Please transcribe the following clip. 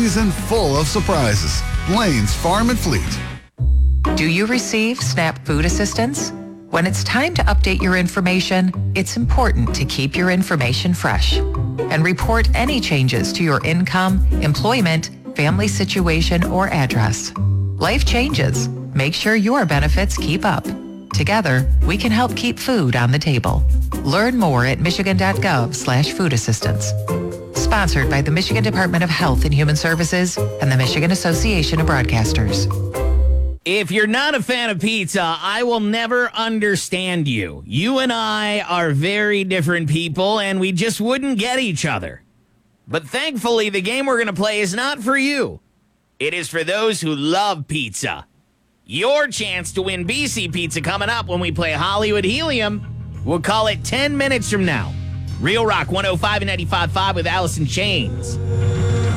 season full of surprises. Blaine's Farm and Fleet. Do you receive SNAP food assistance? When it's time to update your information, it's important to keep your information fresh and report any changes to your income, employment, family situation, or address. Life changes. Make sure your benefits keep up. Together, we can help keep food on the table. Learn more at michigan.gov/food assistance. Sponsored by the Michigan Department of Health and Human Services and the Michigan Association of Broadcasters. If you're not a fan of pizza, I will never understand you. You and I are very different people, and we just wouldn't get each other. But thankfully, the game we're going to play is not for you. It is for those who love pizza. Your chance to win BC Pizza coming up when we play Hollywood Helium. We'll call it 10 minutes from now. Real Rock 105 and 95.5 with Alice in Chains.